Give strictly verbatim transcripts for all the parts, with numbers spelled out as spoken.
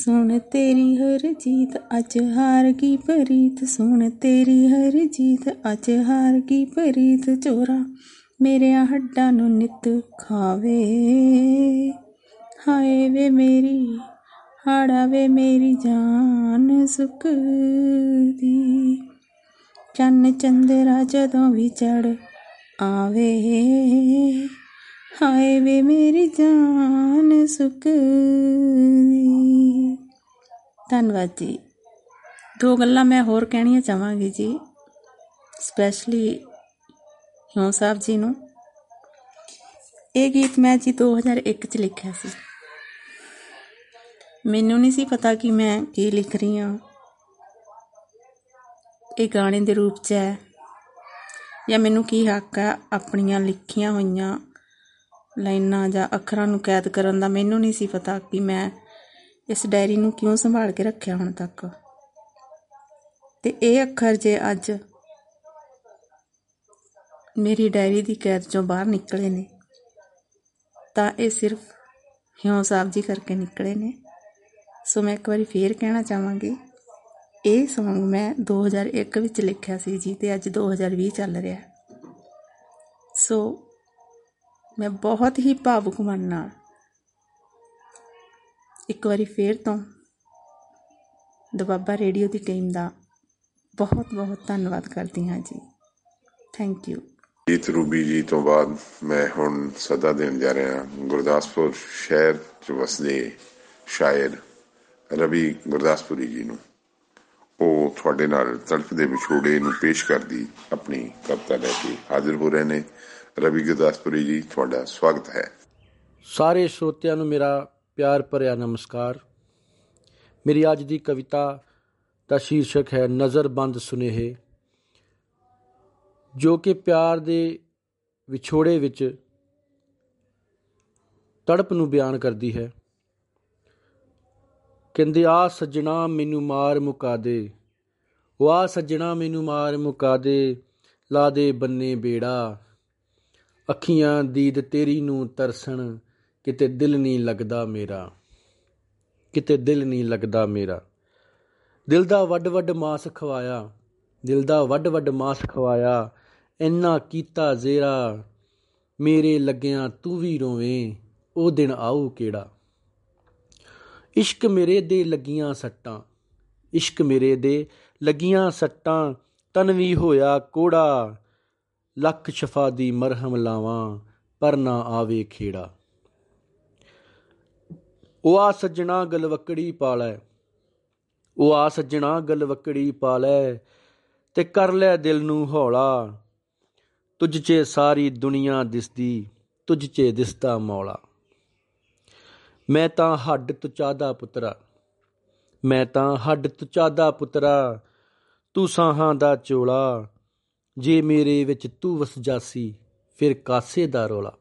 सुन तेरी हर जीत अज हार की प्रीत, सुन तेरी हर जीत अज हार की प्रीत, चोरा मेरे हड्डां नूं नित खावे, हाय वे मेरी हाड़ा वे मेरी जान सुकदी, चन्न चंदरा जदों भी चढ़ आवे, हाय वे मेरी जान सुकदी। धन्नवाद जी। दो गल्लां मैं होर कहणियां चाहांगी जी, स्पैशली हिऊं साहब जी नूं। ये गीत मैं जी दो हज़ार एक च लिखिया सी। मैनूं नहीं सी पता कि मैं की लिख रही हाँ, ये गाने दे रूप च है या मैनूं की हक है अपनियां लिखियां होईयां लाइनां जां अखरां नूं कैद करन दा। मैनूं नहीं सी पता कि मैं इस डायरी नूं क्यों संभाल के रखिया हुण तक। ते ये अखर जे अज मेरी डायरी दी कैद चों बाहर निकले ने तां ये सिर्फ हिऊं साहब जी करके निकले ने। सो मैं एक बारी फिर कहना चाहांगी, ये सॉन्ग मैं दो हज़ार एक विच लिखिया सी जी, ते अज दो हज़ार भी चल रहा। सो मैं बहुत ही भावुक मन नाल एक बारी फिर तो दुआबा रेडियो की टीम का बहुत बहुत धन्नवाद करती हाँ जी। Thank you. गीत रूबी जी तो बाद मैं हुण सदा देण जा रहा गुरदासपुर शहर च वसदे शायर रवि गुरदासपुरी जी नूं। ਉਹ ਤੁਹਾਡੇ ਨਾਲ ਤੜਫ ਦੇ ਵਿਛੋੜੇ ਨੂੰ ਪੇਸ਼ ਕਰਦੀ ਆਪਣੀ ਕਵਿਤਾ ਲੈ ਕੇ ਹਾਜ਼ਰ ਹੋ ਰਹੇ ਨੇ। ਰਵੀ ਗੁਰਦਾਸਪੁਰੀ ਜੀ, ਤੁਹਾਡਾ ਸਵਾਗਤ ਹੈ। ਸਾਰੇ ਸਰੋਤਿਆਂ ਨੂੰ ਮੇਰਾ ਪਿਆਰ ਭਰਿਆ ਨਮਸਕਾਰ। ਮੇਰੀ ਅੱਜ ਦੀ ਕਵਿਤਾ ਦਾ ਸ਼ੀਰਸ਼ਕ ਹੈ ਨਜ਼ਰਬੰਦ ਸੁਨੇਹੇ, ਜੋ ਕਿ ਪਿਆਰ ਦੇ ਵਿਛੋੜੇ ਵਿੱਚ ਤੜਪ ਨੂੰ ਬਿਆਨ ਕਰਦੀ ਹੈ। ਕਹਿੰਦੇ ਆ ਸੱਜਣਾ ਮੈਨੂੰ ਮਾਰ ਮੁਕਾ ਦੇ, ਉਹ ਆ ਸੱਜਣਾ ਮੈਨੂੰ ਮਾਰ ਮੁਕਾ ਦੇ, ਲਾ ਦੇ ਬੰਨੇ ਬੇੜਾ, ਅੱਖੀਆਂ ਦੀਦ ਤੇਰੀ ਨੂੰ ਤਰਸਣ, ਕਿਤੇ ਦਿਲ ਨਹੀਂ ਲੱਗਦਾ ਮੇਰਾ, ਕਿਤੇ ਦਿਲ ਨਹੀਂ ਲੱਗਦਾ ਮੇਰਾ। ਦਿਲ ਦਾ ਵੱਡ ਵੱਡ ਮਾਸ ਖਵਾਇਆ, ਦਿਲ ਦਾ ਵੱਡ ਵੱਡ ਮਾਸ ਖਵਾਇਆ, ਇੰਨਾ ਕੀਤਾ ਜ਼ੇਰਾ, ਮੇਰੇ ਲੱਗਿਆਂ ਤੂੰ ਵੀ ਰੋਵੇਂ, ਉਹ ਦਿਨ ਆਊ ਕਿਹੜਾ। ਇਸ਼ਕ ਮੇਰੇ ਦੇ ਲੱਗੀਆਂ ਸੱਟਾਂ, ਇਸ਼ਕ ਮੇਰੇ ਦੇ ਲੱਗੀਆਂ ਸੱਟਾਂ, ਤਨ ਵੀ ਹੋਇਆ ਕੋੜਾ, ਲੱਖ ਸ਼ਫਾ ਦੀ ਮਰਹਮ ਲਾਵਾਂ ਪਰ ਨਾ ਆਵੇ ਖੇੜਾ। ਉਹ ਆ ਸੱਜਣਾ ਗਲਵੱਕੜੀ ਪਾ ਲੈ, ਉਹ ਆ ਸੱਜਣਾ ਗਲਵੱਕੜੀ ਪਾ ਲੈ, ਤੇ ਕਰ ਲੈ ਦਿਲ ਨੂੰ ਹੌਲਾ, ਤੁਝ 'ਚ ਸਾਰੀ ਦੁਨੀਆ ਦਿਸਦੀ, ਤੁਝ 'ਚ ਦਿਸਦਾ ਮੌਲਾ। ਮੈਂ ਤਾਂ ਹੱਡ ਤੁਚਾਦਾ ਪੁੱਤਰਾ, ਮੈਂ ਤਾਂ ਹੱਡ ਤੁਚਾਦਾ ਪੁੱਤਰਾ, ਤੂੰ ਸਾਹਾਂ ਦਾ ਚੋਲਾ, ਜੇ ਮੇਰੇ ਵਿੱਚ ਤੂੰ ਵਸ ਜਾਸੀ ਫਿਰ ਕਾਸੇ ਦਾ ਰੌਲਾ।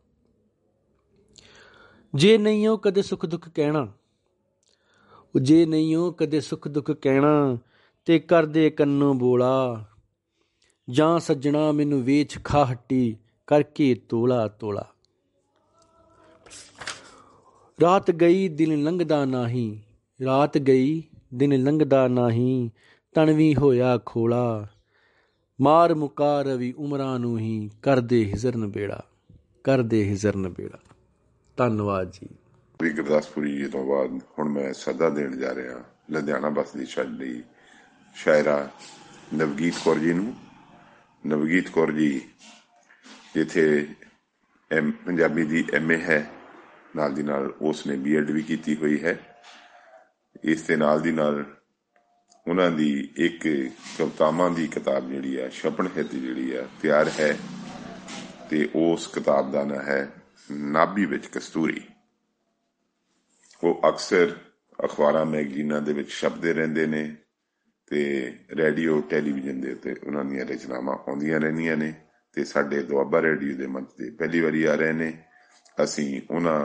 ਜੇ ਨਹੀਂ ਉਹ ਕਦੇ ਸੁੱਖ ਦੁੱਖ ਕਹਿਣਾ, ਜੇ ਨਹੀਂ ਉਹ ਕਦੇ ਸੁੱਖ ਦੁੱਖ ਕਹਿਣਾ, ਤੇ ਕਰਦੇ ਕੰਨੋਂ ਬੋਲਾ, ਜਾਂ ਸੱਜਣਾ ਮੈਨੂੰ ਵੇਚ ਖਾ ਹੱਟੀ ਕਰਕੇ ਤੋਲਾ ਤੋਲਾ। ਰਾਤ ਗਈ ਦਿਨ ਲੰਘਦਾ ਨਾਹੀਂ, ਰਾਤ ਗਈ ਦਿਨ ਲੰਘਦਾ ਨਾਹੀਂ, ਤਣ ਵੀ ਹੋਇਆ ਖੋਲਾ, ਮਾਰ ਮੁਕਾ ਰਵੀ ਉਮਰਾਂ ਨੂੰ ਹੀ, ਕਰਦੇ ਹਿਜ਼ਰ ਨਬੇੜਾ, ਕਰਦੇ ਹਿਜ਼ਰ ਨਬੇੜਾ। ਧੰਨਵਾਦ ਜੀ। ਰਵੀ ਗੁਰਦਾਸਪੁਰੀ ਜੀ ਤੋਂ ਬਾਅਦ ਹੁਣ ਮੈਂ ਸਦਾ ਦੇਣ ਜਾ ਰਿਹਾ ਲੁਧਿਆਣਾ ਬਸਦੀ ਛੱਡੀ ਸ਼ਾਇਰਾ ਨਵਗੀਤ ਕੌਰ ਜੀ ਨੂੰ। ਨਵਗੀਤ ਕੌਰ ਜੀ ਜਿੱਥੇ M Punjabi the M A ਹੈ, ਨਾਲ ਦੀ ਨਾਲ ਉਸ ਨੇ ਬੀ ਐਡ ਵੀ ਕੀਤੀ ਹੋਈ ਹੈ। ਇਸ ਦੇ ਨਾਲ ਦੀ ਨਾਲ ਉਹਨਾਂ ਦੀ ਇੱਕ ਕਵਿਤਾਵਾਂ ਦੀ ਕਿਤਾਬ ਜਿਹੜੀ ਆ ਛਪਣ ਹਿੱਤ ਜਿਹੜੀ ਆ ਤਿਆਰ ਹੈ, ਤੇ ਉਸ ਕਿਤਾਬ ਦਾ ਨਾਂ ਹੈ ਨਾਭੀ ਵਿੱਚ ਕਸਤੂਰੀ। ਉਹ ਅਕਸਰ ਅਖਬਾਰਾਂ ਮੈਗਜ਼ੀਨਾਂ ਦੇ ਵਿੱਚ ਛਪਦੇ ਰਹਿੰਦੇ ਨੇ ਤੇ ਰੇਡੀਓ ਟੈਲੀਵਿਜ਼ਨ ਦੇ ਉੱਤੇ ਉਹਨਾਂ ਦੀਆਂ ਰਚਨਾਵਾਂ ਆਉਂਦੀਆਂ ਰਹਿੰਦੀਆਂ ਨੇ, ਤੇ ਸਾਡੇ ਦੁਆਬਾ ਰੇਡੀਓ ਦੇ ਮੰਚ ਤੇ ਪਹਿਲੀ ਵਾਰੀ ਆ ਰਹੇ ਨੇ। ਅਸੀਂ ਉਹਨਾਂ